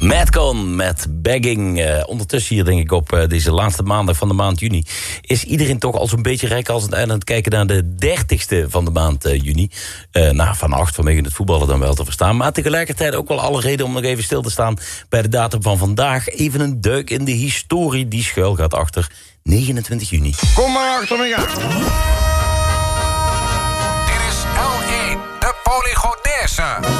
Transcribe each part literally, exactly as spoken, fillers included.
Madcon met Begging. Uh, ondertussen hier denk ik op uh, deze laatste maandag van de maand juni... is iedereen toch al zo'n beetje rijk als het einde aan het kijken naar de dertigste van de maand uh, juni. Uh, nou, van acht vanwege het voetballen dan wel te verstaan. Maar tegelijkertijd ook wel alle reden om nog even stil te staan bij de datum van vandaag. Even een duik in de historie die schuil gaat achter negenentwintig juni. Kom maar achter me aan. Dit is L één, de Polygoneese.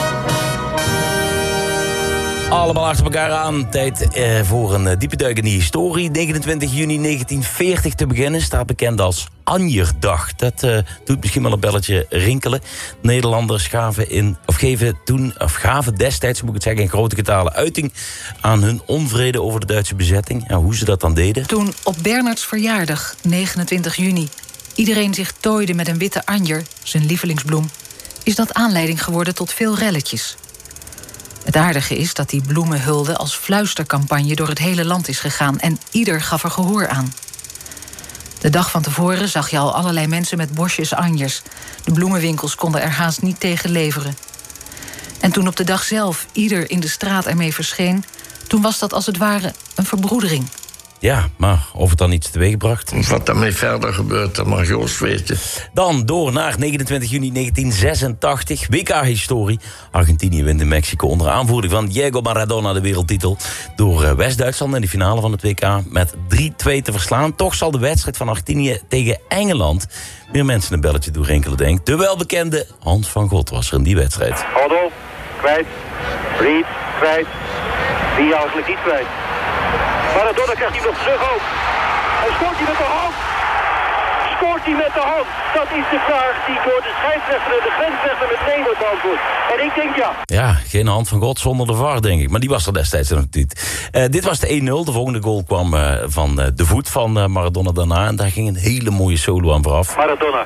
Allemaal achter elkaar aan. Tijd eh, voor een uh, diepe duik in de historie. negenentwintig juni negentien veertig te beginnen. Staat bekend als Anjerdag. Dat uh, doet misschien wel een belletje rinkelen. Nederlanders gaven, in, of geven, toen, of gaven destijds, moet ik het zeggen, in grote getalen uiting aan hun onvrede over de Duitse bezetting. En hoe ze dat dan deden. Toen op Bernards verjaardag, negenentwintig juni... iedereen zich tooide met een witte anjer, zijn lievelingsbloem... is dat aanleiding geworden tot veel relletjes. Het aardige is dat die bloemenhulde als fluistercampagne door het hele land is gegaan... en ieder gaf er gehoor aan. De dag van tevoren zag je al allerlei mensen met bosjes anjers. De bloemenwinkels konden er haast niet tegen leveren. En toen op de dag zelf ieder in de straat ermee verscheen... toen was dat als het ware een verbroedering. Ja, maar of het dan iets teweegbracht? Wat daarmee verder gebeurt, dat mag Joost weten. Dan door naar negenentwintig juni negentien zesentachtig. W K-historie. Argentinië wint in Mexico onder aanvoering van Diego Maradona de wereldtitel... door West-Duitsland in de finale van het W K met drie twee te verslaan. Toch zal de wedstrijd van Argentinië tegen Engeland... meer mensen een belletje doorrinkelen, denk ik. De welbekende Hans van God was er in die wedstrijd. Odol, kwijt. Reed, kwijt. Wie eigenlijk niet kwijt. Maradona krijgt hij nog terug ook. En scoort hij met de hand? Scoort hij met de hand? Dat is de vraag die door de scheidsrechter en de grensrechter met nee wordt beantwoord. En ik denk ja. Ja, geen hand van God zonder de V A R, denk ik. Maar die was er destijds nog niet. Uh, dit was de één nul. De volgende goal kwam uh, van uh, de voet van uh, Maradona daarna. En daar ging een hele mooie solo aan vooraf. Maradona.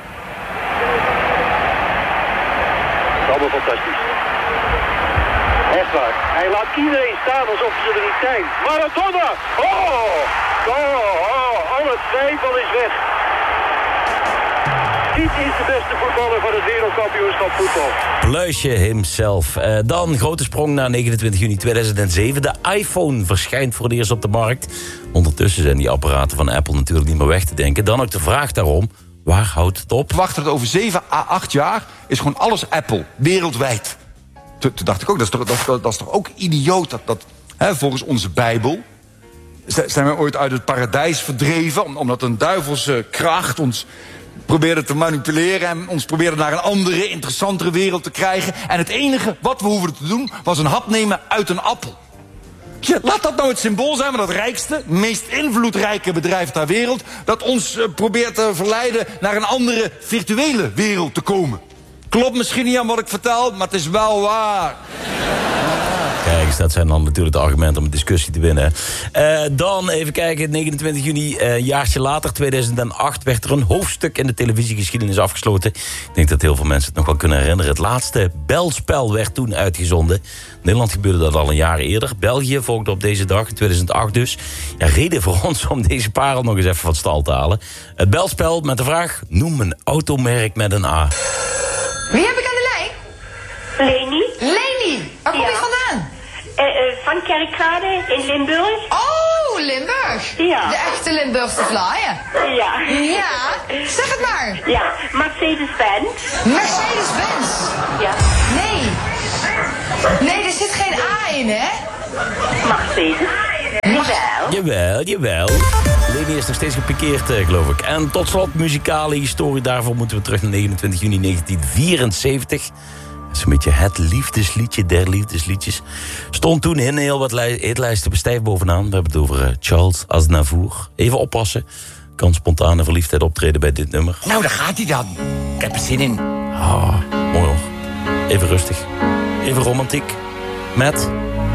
Dat is allemaal fantastisch. Echt waar. Hij laat iedereen staan alsof ze er niet zijn. Maradona! Oh! Oh! Oh! Alle twijfel is weg. Dit is de beste voetballer van het wereldkampioenschap voetbal. Pluisje himself. Uh, dan grote sprong naar negenentwintig juni tweeduizend zeven. De iPhone verschijnt voor het eerst op de markt. Ondertussen zijn die apparaten van Apple natuurlijk niet meer weg te denken. Dan ook de vraag daarom, waar houdt het op? We wachten dat over zeven à acht jaar is gewoon alles Apple, wereldwijd. Toen dacht ik ook, dat is toch, dat is, dat is toch ook idioot... dat, dat hè, volgens onze Bijbel zijn we ooit uit het paradijs verdreven... omdat een duivelse kracht ons probeerde te manipuleren... en ons probeerde naar een andere, interessantere wereld te krijgen. En het enige wat we hoefden te doen, was een hap nemen uit een appel. Ja, laat dat nou het symbool zijn van het rijkste, meest invloedrijke bedrijf ter wereld... dat ons uh, probeert te verleiden naar een andere virtuele wereld te komen. Klopt misschien niet aan wat ik vertel, maar het is wel waar. Kijk, dat zijn dan natuurlijk de argumenten om een discussie te winnen. Uh, dan even kijken, negenentwintig juni, uh, een jaartje later, tweeduizend acht... werd er een hoofdstuk in de televisiegeschiedenis afgesloten. Ik denk dat heel veel mensen het nog wel kunnen herinneren. Het laatste belspel werd toen uitgezonden. In Nederland gebeurde dat al een jaar eerder. België volgde op deze dag, in tweeduizend acht dus. Ja, reden voor ons om deze parel nog eens even van stal te halen. Het belspel met de vraag, noem een automerk met een A. Wie heb ik aan de lijn? Leni. Leni, waar kom Ja. je vandaan? Uh, uh, van Kerkrade in Limburg. Oh, Limburg. Ja. De echte Limburgse vlaaien. Ja. Ja, zeg het maar. Ja, Mercedes-Benz. Mercedes-Benz. Ja. Nee. Nee, er zit geen A in, hè? Mercedes. Jawel. Jawel, jawel. Leni is nog steeds gepikeerd, eh, geloof ik. En tot slot, muzikale historie. Daarvoor moeten we terug naar negenentwintig juni negentien vierenzeventlig. Dat is een beetje het liefdesliedje der liefdesliedjes. Stond toen in heel wat hitlijsten bestijf bovenaan. We hebben het over uh, Charles Aznavour. Even oppassen. Kan spontane verliefdheid optreden bij dit nummer. Nou, daar gaat hij dan. Ik heb er zin in. Ah, mooi hoor. Even rustig. Even romantiek. Met